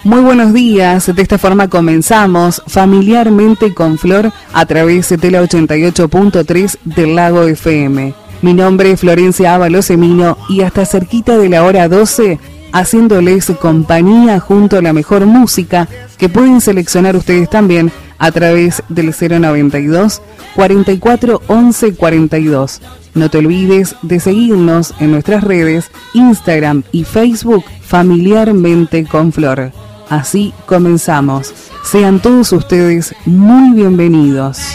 Muy buenos días, de esta forma comenzamos familiarmente con Flor a través de la 88.3 del Lago FM. Mi nombre es Florencia Ábalos Emino y hasta cerquita de la hora 12, haciéndoles compañía junto a la mejor música que pueden seleccionar ustedes también a través del 092 44 11 42. No te olvides de seguirnos en nuestras redes Instagram y Facebook Familiarmente con Flor. Así comenzamos. Sean todos ustedes muy bienvenidos.